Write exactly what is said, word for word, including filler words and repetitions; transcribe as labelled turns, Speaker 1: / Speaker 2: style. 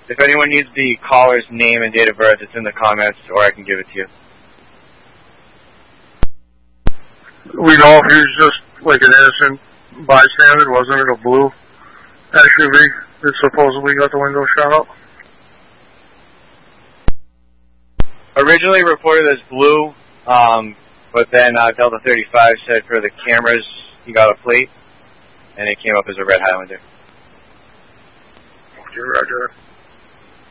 Speaker 1: If anyone needs the caller's name and date of birth, it's in the comments, or I can give it to you.
Speaker 2: We know if he was just like an innocent bystander, wasn't it a blue S U V that supposedly got the window shot up?
Speaker 1: Originally reported as blue, um, but then uh, Delta thirty-five said for the cameras he got a plate, and it came up as a red Highlander.
Speaker 2: Roger, roger.